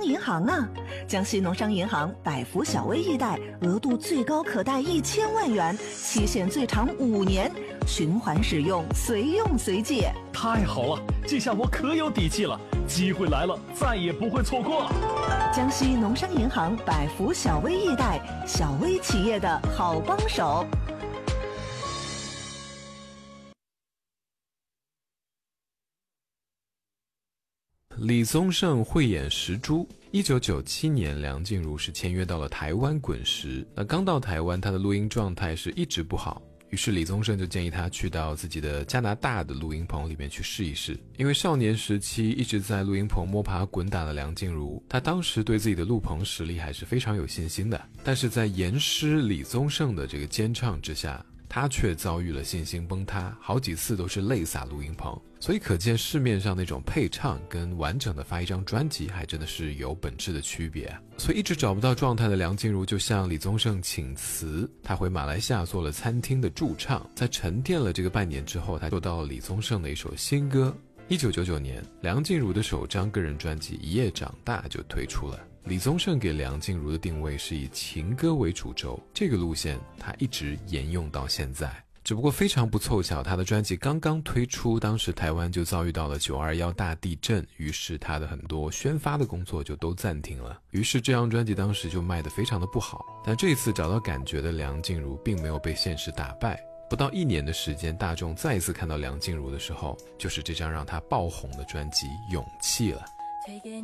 银行啊！江西农商银行百福小微易贷，额度最高可贷1000万元，期限最长5年，循环使用，随用随借。 太好了，这下我可有底气了，机会来了，再也不会错过了。 江西农商银行百福小微易贷，小微企业的好帮手。 李宗盛慧眼识珠。1997年，梁静茹是签约到了台湾滚石。那刚到台湾，她的录音状态是一直不好，于是李宗盛就建议她去到自己的加拿大的录音棚里面去试一试。因为少年时期一直在录音棚摸爬滚打的梁静茹，她当时对自己的录棚实力还是非常有信心的。但是在严师李宗盛的这个监唱之下，他却遭遇了信心崩塌，好几次都是泪洒录音棚。所以可见市面上那种配唱跟完整的发一张专辑还真的是有本质的区别。所以一直找不到状态的梁静茹就向李宗盛请辞，他回马来西亚做了餐厅的驻唱。在沉淀了这个半年之后，他做到了李宗盛的一首新歌。1999年，梁静茹的首张个人专辑《一夜长大》就推出了。李宗盛给梁静茹的定位是以情歌为主轴，这个路线他一直沿用到现在。只不过非常不凑巧，他的专辑刚刚推出，当时台湾就遭遇到了921大地震，于是他的很多宣发的工作就都暂停了。于是这张专辑当时就卖得非常的不好。但这次找到感觉的梁静茹并没有被现实打败，不到1年的时间，大众再一次看到梁静茹的时候，就是这张让她爆红的专辑《勇气》了。 推给